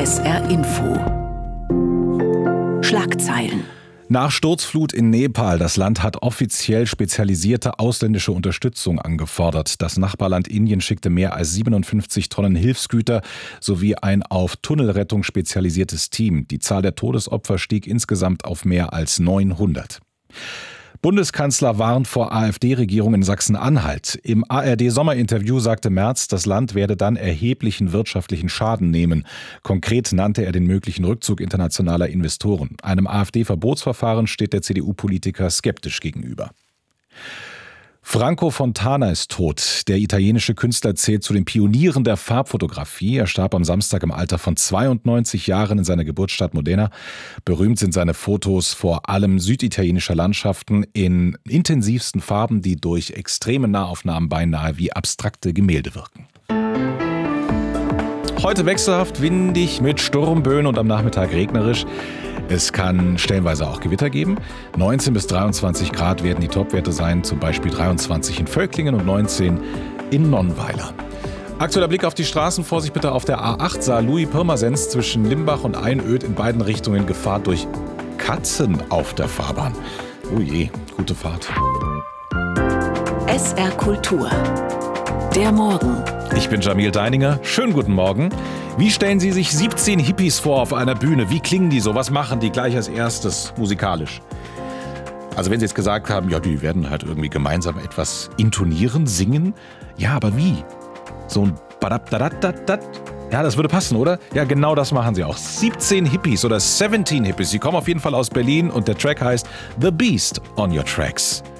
SR Info. Schlagzeilen. Nach Sturzflut in Nepal. Das Land hat offiziell spezialisierte ausländische Unterstützung angefordert. Das Nachbarland Indien schickte mehr als 57 Tonnen Hilfsgüter sowie ein auf Tunnelrettung spezialisiertes Team. Die Zahl der Todesopfer stieg insgesamt auf mehr als 900. Bundeskanzler warnt vor AfD-Regierung in Sachsen-Anhalt. Im ARD-Sommerinterview sagte Merz, das Land werde dann erheblichen wirtschaftlichen Schaden nehmen. Konkret nannte er den möglichen Rückzug internationaler Investoren. Einem AfD-Verbotsverfahren steht der CDU-Politiker skeptisch gegenüber. Franco Fontana ist tot. Der italienische Künstler zählt zu den Pionieren der Farbfotografie. Er starb am Samstag im Alter von 92 Jahren in seiner Geburtsstadt Modena. Berühmt sind seine Fotos vor allem süditalienischer Landschaften in intensivsten Farben, die durch extreme Nahaufnahmen beinahe wie abstrakte Gemälde wirken. Heute wechselhaft windig mit Sturmböen und am Nachmittag regnerisch. Es kann stellenweise auch Gewitter geben. 19 bis 23 Grad werden die Topwerte sein, zum Beispiel 23 in Völklingen und 19 in Nonnweiler. Aktueller Blick auf die Straßen. Vorsicht bitte auf der A8 Saarlouis-Pirmasens zwischen Limbach und Einöd in beiden Richtungen Gefahr durch Katzen auf der Fahrbahn. Oh je, gute Fahrt. SR Kultur. Der Morgen. Ich bin Jamil Deininger. Schönen guten Morgen. Wie stellen Sie sich 17 Hippies vor auf einer Bühne? Wie klingen die so? Was machen die gleich als erstes musikalisch? Also wenn Sie jetzt gesagt haben, ja, die werden halt irgendwie gemeinsam etwas intonieren, singen. Ja, aber wie? So ein Badabdadadat? Ja, das würde passen, oder? Ja, genau das machen sie auch. 17 Hippies oder 17 Hippies. Sie kommen auf jeden Fall aus Berlin und der Track heißt The Beast on Your Tracks.